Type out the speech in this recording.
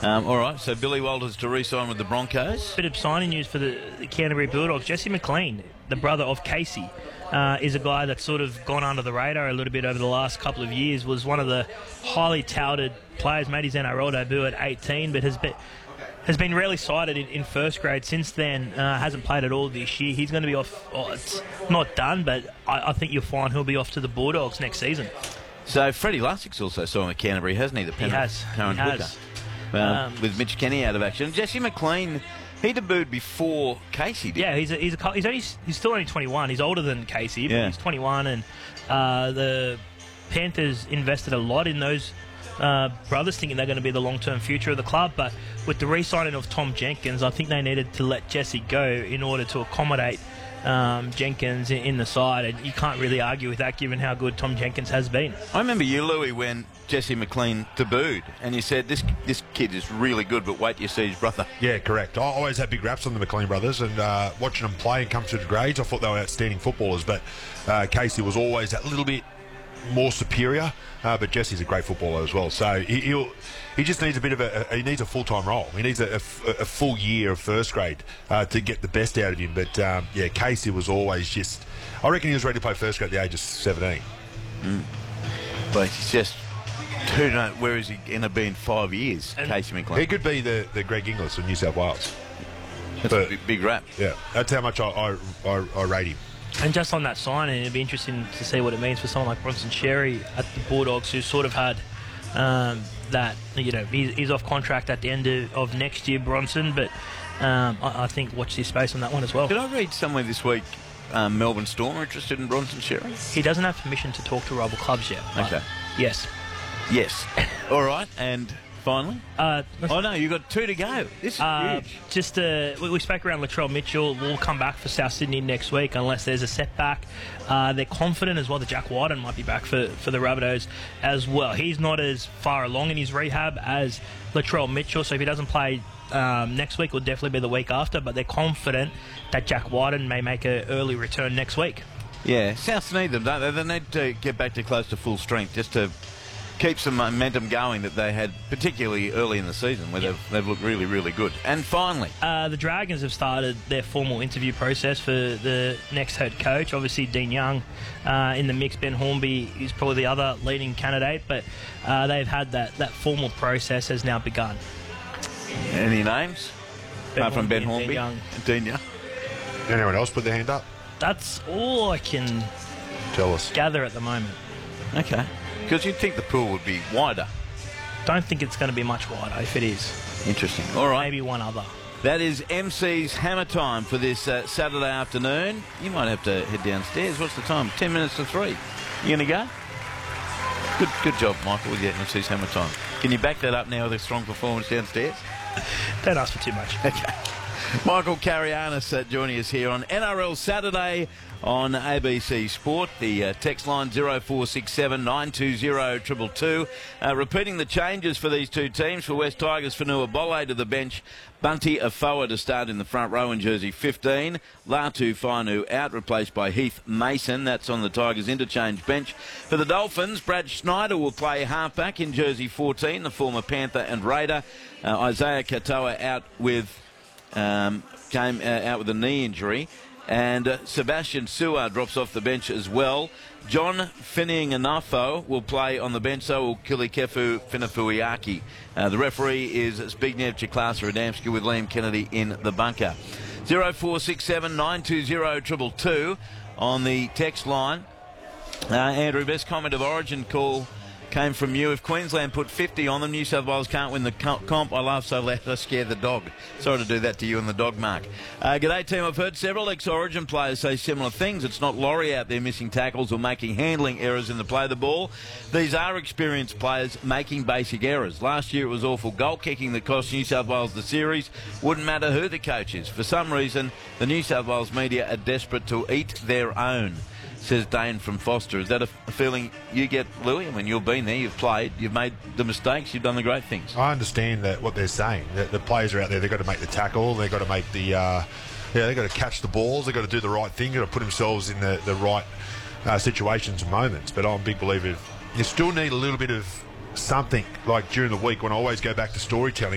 All right, so Billy Walters to re-sign with the Broncos. Bit of signing news for the Canterbury Bulldogs. Jesse McLean, the brother of Casey, is a guy that's sort of gone under the radar a little bit over the last couple of years. Was one of the highly touted players, made his NRL debut at 18, but has been rarely cited in first grade since then. Hasn't played at all this year. He's going to be off. Oh, it's not done, but I think you'll find he'll be off to the Bulldogs next season. So Freddie Lussig's also signed with Canterbury, hasn't he? The He has. current hooker. With Mitch Kenny out of action. Jesse McLean, he debuted before Casey did. Yeah, he's still only 21. He's older than Casey, but he's 21, and the Panthers invested a lot in those brothers, thinking they're going to be the long-term future of the club. But with the re-signing of Tom Jenkins, I think they needed to let Jesse go in order to accommodate Jenkins in the side, and you can't really argue with that given how good Tom Jenkins has been. I remember you, Louis, when Jesse McLean debuted, and you said, this kid is really good, but wait till you see his brother. Yeah, correct. I always had big raps on the McLean brothers, and watching them play and come through the grades, I thought they were outstanding footballers, but Casey was always that little bit more superior, but Jesse's a great footballer as well. So he just needs a bit of he needs a full-time role. He needs a full year of first grade to get the best out of him. But yeah, Casey was always just, I reckon he was ready to play first grade at the age of 17. But he's just, who knows, where is he going to be in 5 years, Casey McLean? He could be the Greg Inglis of New South Wales. That's a big rap. Yeah, that's how much I rate him. And just on that signing, it'd be interesting to see what it means for someone like Bronson Xerri at the Bulldogs, who sort of had that, he's off contract at the end of next year, Bronson, but I think watch this space on that one as well. Did I read somewhere this week Melbourne Storm are interested in Bronson Xerri? He doesn't have permission to talk to rival clubs yet. Okay. Yes. Yes. All right, and finally? No, you've got 2 to go. This is huge. We spoke around Latrell Mitchell. We'll come back for South Sydney next week unless there's a setback. They're confident as well that Jack Wyden might be back for the Rabbitohs as well. He's not as far along in his rehab as Latrell Mitchell, so if he doesn't play next week, it'll definitely be the week after, but they're confident that Jack Wyden may make an early return next week. Yeah, Souths need them, don't they? They need to get back to close to full strength just to keep some momentum going that they had, particularly early in the season, where they've looked really, really good. And finally, the Dragons have started their formal interview process for the next head coach. Obviously, Dean Young in the mix. Ben Hornby is probably the other leading candidate, but they've had that formal process has now begun. Any names? Apart from Ben Hornby? Dean Young. Anyone else put their hand up? That's all I can tell us. Gather at the moment. Okay. Because you'd think the pool would be wider. Don't think it's going to be much wider if it is. Interesting. All right. Maybe one other. That is MC's Hammer Time for this Saturday afternoon. You might have to head downstairs. What's the time? 10 minutes to 3. You going to go? Good job, Michael, with your MC's Hammer Time. Can you back that up now with a strong performance downstairs? Don't ask for too much. Okay. Michael Carianis joining us here on NRL Saturday on ABC Sport. The text line 0467 920 222. Repeating the changes for these two teams. For West Tigers, Fanua Bolle to the bench. Bunty Afoa to start in the front row in jersey 15. Latu Fainu out, replaced by Heath Mason. That's on the Tigers interchange bench. For the Dolphins, Brad Schneider will play halfback in jersey 14, the former Panther and Raider. Isaiah Katoa out with came out with a knee injury. And Sebastian Suar drops off the bench as well. John Finianafo will play on the bench, so will Kilikefu Finafuiaki. The referee is Zbigniew Ciklasa Adamski with Liam Kennedy in the bunker. 0467 920 222 on the text line. Andrew, best comment of Origin call came from you. If Queensland put 50 on them, New South Wales can't win the comp. I laugh so loud I scare the dog. Sorry to do that to you and the dog, Mark. G'day, team. I've heard several ex-Origin players say similar things. It's not Laurie out there missing tackles or making handling errors in the play of the ball. These are experienced players making basic errors. Last year it was awful goal kicking that cost New South Wales the series. Wouldn't matter who the coach is. For some reason, the New South Wales media are desperate to eat their own, says Dane from Foster. Is that a feeling you get, Louis? I mean, you've been there, you've played, you've made the mistakes, you've done the great things. I understand that what they're saying. That the players are out there, they've got to make the tackle, they've got to make the, they've got to catch the balls, they've got to do the right thing, they've got to put themselves in the right situations and moments. But I'm a big believer you still need a little bit of something, like during the week when I always go back to storytelling.